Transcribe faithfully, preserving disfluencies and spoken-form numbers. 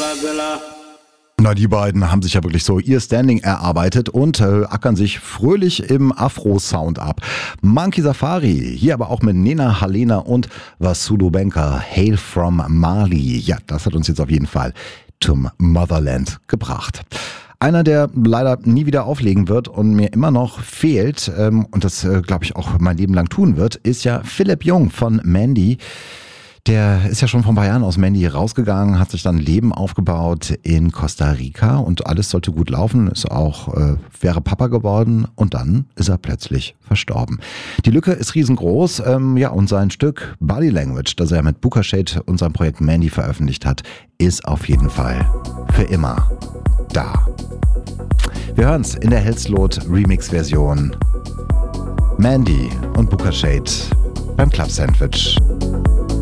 Na, die beiden haben sich ja wirklich so ihr Standing erarbeitet und äh, ackern sich fröhlich im Afro-Sound ab. Monkey Safari, hier aber auch mit Nena Halena und Vasulu Benker, Hail from Mali. Ja, das hat uns jetzt auf jeden Fall zum Motherland gebracht. Einer, der leider nie wieder auflegen wird und mir immer noch fehlt ähm, und das, äh, glaube ich, auch mein Leben lang tun wird, ist ja Philipp Jung von Mandy. Der ist ja schon vor ein paar Jahren aus Mandy rausgegangen, hat sich dann ein Leben aufgebaut in Costa Rica und alles sollte gut laufen, ist auch, äh, wäre Papa geworden und dann ist er plötzlich verstorben. Die Lücke ist riesengroß, ähm, ja, und sein Stück Body Language, das er mit Booker Shade und seinem Projekt Mandy veröffentlicht hat, ist auf jeden Fall für immer da. Wir hören's in der Hellslot Remix-Version. Mandy und Booker Shade beim Club Sandwich.